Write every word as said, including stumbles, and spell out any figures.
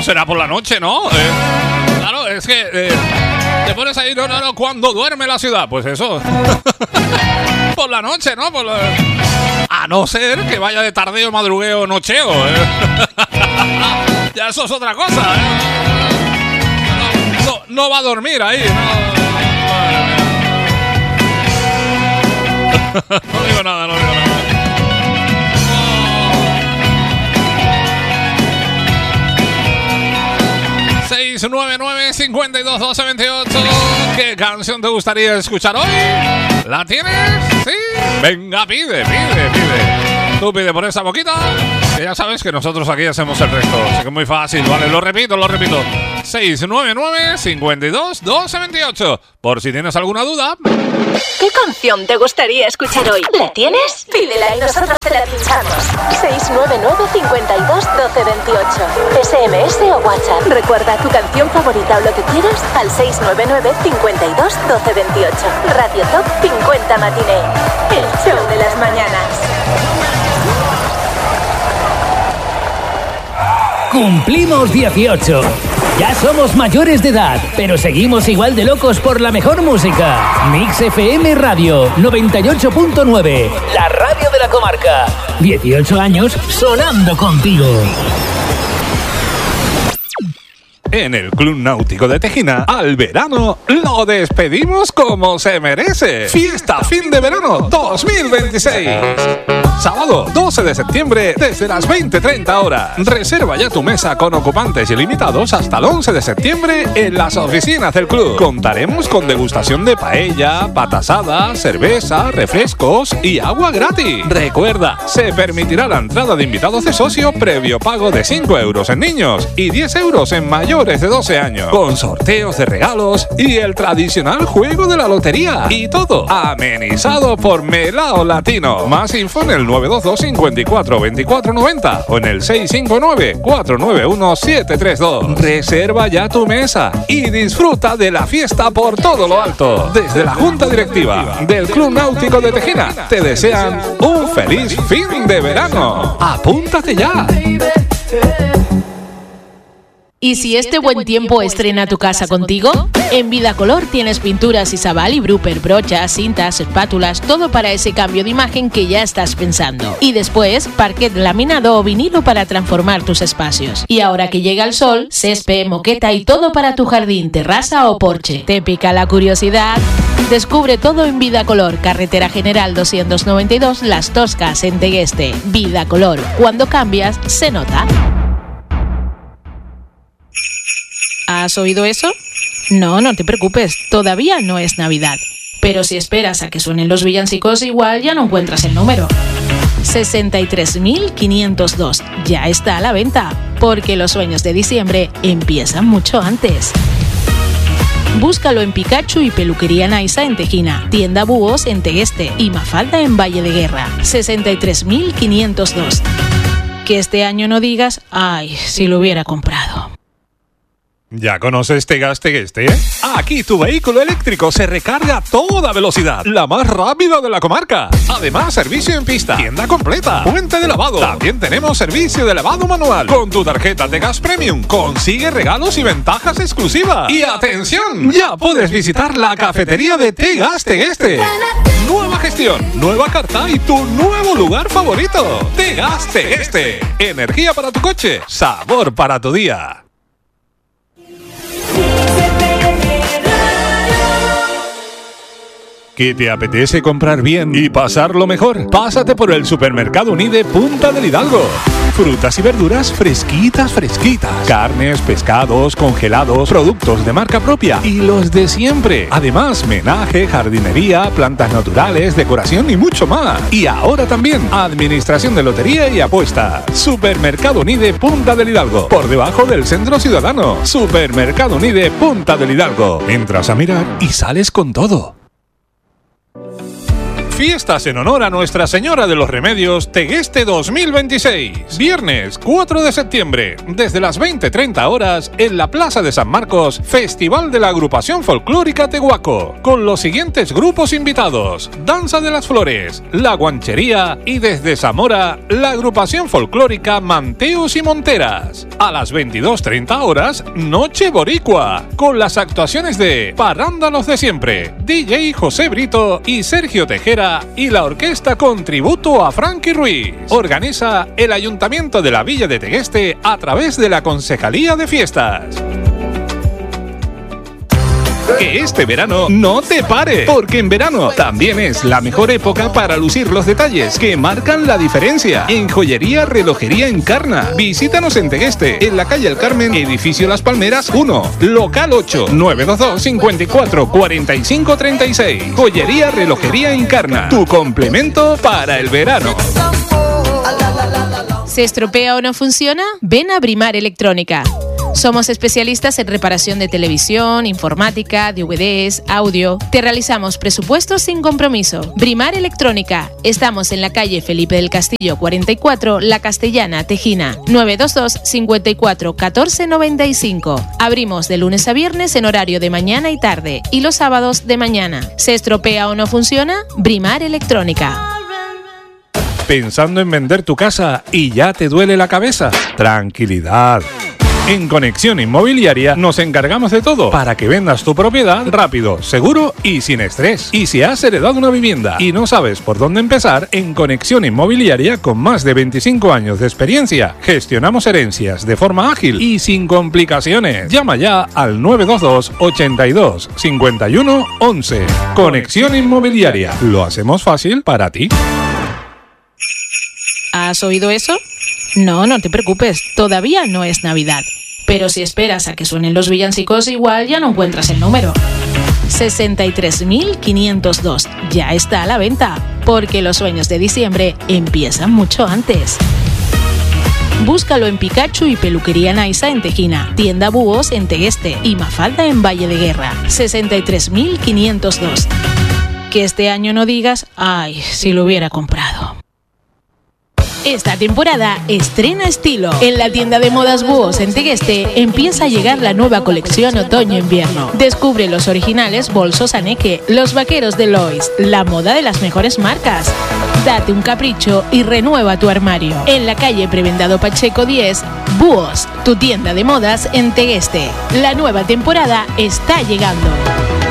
será por la noche, ¿no? Eh, claro, es que eh, te pones ahí, no, no, no, cuando duerme la ciudad, pues eso. Por la noche, ¿no? Por la... A no ser que vaya de tardeo, madrugueo, nocheo. ¿eh? Ya eso es otra cosa. ¿eh? No, no, no va a dormir ahí. No, no digo nada, no digo nada. seis nueve nueve, cincuenta y dos, doce, veintiocho. ¿Qué canción te gustaría escuchar hoy? ¿La tienes? ¿Sí? Venga, pide, pide, pide. Tú pide por esa boquita, que ya sabes que nosotros aquí hacemos el resto. Así que es muy fácil, ¿vale? Lo repito, lo repito. seis nueve nueve, cincuenta y dos, doce, veintiocho. Por si tienes alguna duda. ¿Qué canción te gustaría escuchar hoy? ¿La tienes? Pídela y nosotros te la pinchamos. seis nueve nueve, cincuenta y dos, doce, veintiocho. S M S o WhatsApp. Recuerda tu canción favorita o lo que quieras al seis nueve nueve, cincuenta y dos, doce, veintiocho. Radio Top cincuenta Matiné. El show de las mañanas. Cumplimos dieciocho. Ya somos mayores de edad, pero seguimos igual de locos por la mejor música. Mix F M Radio noventa y ocho punto nueve, la radio de la comarca. dieciocho años sonando contigo. En el Club Náutico de Tejina, al verano lo despedimos como se merece. Fiesta fin de verano dos mil veintiséis. Sábado doce de septiembre desde las veinte treinta horas. Reserva ya tu mesa con ocupantes ilimitados hasta el once de septiembre en las oficinas del club. Contaremos con degustación de paella, pata asada, cerveza, refrescos y agua gratis. Recuerda, se permitirá la entrada de invitados de socio previo pago de cinco euros en niños y diez euros en mayores de doce años. Con sorteos de regalos y el tradicional juego de la lotería. Y todo amenizado por Melao Latino. Más info en el nueve dos dos, cincuenta y cuatro, veinticuatro noventa o en el seis cinco nueve, cuatro nueve uno, siete tres dos. Reserva ya tu mesa y disfruta de la fiesta por todo lo alto. Desde la Junta Directiva del Club Náutico de Tejina te desean un feliz fin de verano. ¡Apúntate ya! ¿Y si este buen tiempo estrena tu casa contigo? En Vidacolor tienes pinturas Isabal y Brupper, brochas, cintas, espátulas, todo para ese cambio de imagen que ya estás pensando. Y después, parquet laminado o vinilo para transformar tus espacios. Y ahora que llega el sol, césped, moqueta y todo para tu jardín, terraza o porche. ¿Te pica la curiosidad? Descubre todo en Vidacolor, Carretera General doscientos noventa y dos, Las Toscas, en Tegueste. Vidacolor, cuando cambias, se nota. ¿Has oído eso? No, no te preocupes, todavía no es Navidad. Pero si esperas a que suenen los villancicos, igual ya no encuentras el número. sesenta y tres mil quinientos dos, ya está a la venta, porque los sueños de diciembre empiezan mucho antes. Búscalo en Pikachu y Peluquería Naisa en Tejina, Tienda Búhos en Tegueste y Mafalda en Valle de Guerra. sesenta y tres mil quinientos dos. Que este año no digas, ay, si lo hubiera comprado. ¿Ya conoces Tegas Tegueste? Aquí tu vehículo eléctrico se recarga a toda velocidad, la más rápida de la comarca. Además, servicio en pista, tienda completa, puente de lavado. También tenemos servicio de lavado manual. Con tu tarjeta Tegas Premium consigue regalos y ventajas exclusivas. Y atención, ya puedes visitar la cafetería de Tegas Tegueste. Nueva gestión, nueva carta y tu nuevo lugar favorito. Tegas Tegueste. Energía para tu coche, sabor para tu día. ¿Qué te apetece comprar bien y pasarlo mejor? Pásate por el Supermercado Unide Punta del Hidalgo. Frutas y verduras fresquitas, fresquitas. Carnes, pescados, congelados, productos de marca propia y los de siempre. Además, menaje, jardinería, plantas naturales, decoración y mucho más. Y ahora también, administración de lotería y apuestas. Supermercado Unide Punta del Hidalgo. Por debajo del Centro Ciudadano. Supermercado Unide Punta del Hidalgo. Entras a mirar y sales con todo. Fiestas en honor a Nuestra Señora de los Remedios Tegueste dos mil veintiséis. Viernes cuatro de septiembre, desde las veinte treinta horas, en la Plaza de San Marcos, Festival de la Agrupación Folclórica Tehuaco, con los siguientes grupos invitados: Danza de las Flores, La Guanchería y desde Zamora, la Agrupación Folclórica Manteos y Monteras. A las veintidós treinta horas, Noche Boricua, con las actuaciones de Parrándalos de Siempre, D J José Brito y Sergio Tejera y la orquesta con tributo a Frankie Ruiz. Organiza el Ayuntamiento de la Villa de Tegueste a través de la Concejalía de Fiestas. Que este verano no te pare, porque en verano también es la mejor época para lucir los detalles que marcan la diferencia. En Joyería Relojería Encarna. Visítanos en Tegueste, en la calle El Carmen, edificio Las Palmeras uno, local ocho, nueve dos dos, cinco cuatro, cuatro cinco tres seis. Joyería Relojería Encarna, tu complemento para el verano. ¿Se estropea o no funciona? Ven a Brimar Electrónica. Somos especialistas en reparación de televisión, informática, D V Ds, audio. Te realizamos presupuestos sin compromiso. Brimar Electrónica. Estamos en la calle Felipe del Castillo cuarenta y cuatro, La Castellana, Tejina. nueve dos dos, cinco cuatro, uno cuatro nueve cinco. Abrimos de lunes a viernes en horario de mañana y tarde y los sábados de mañana. ¿Se estropea o no funciona? Brimar Electrónica. ¿Pensando en vender tu casa y ya te duele la cabeza? Tranquilidad. En Conexión Inmobiliaria nos encargamos de todo para que vendas tu propiedad rápido, seguro y sin estrés. Y si has heredado una vivienda y no sabes por dónde empezar, en Conexión Inmobiliaria, con más de veinticinco años de experiencia, gestionamos herencias de forma ágil y sin complicaciones. Llama ya al nueve dos dos, ochenta y dos, cincuenta y uno, once. Conexión Inmobiliaria. Lo hacemos fácil para ti. ¿Has oído eso? No, no te preocupes, todavía no es Navidad. Pero si esperas a que suenen los villancicos, igual ya no encuentras el número. sesenta y tres mil quinientos dos ya está a la venta, porque los sueños de diciembre empiezan mucho antes. Búscalo en Pikachu y Peluquería Naisa en Tejina, Tienda Búhos en Tegueste y Mafalda en Valle de Guerra. sesenta y tres mil quinientos dos. Que este año no digas, ay, si lo hubiera comprado. Esta temporada estrena estilo. En la tienda de modas Búhos en Tegueste empieza a llegar la nueva colección otoño-invierno. Descubre los originales bolsos Aneke, los vaqueros de Lois, la moda de las mejores marcas. Date un capricho y renueva tu armario. En la calle Prebendado Pacheco diez, Búhos, tu tienda de modas en Tegueste. La nueva temporada está llegando.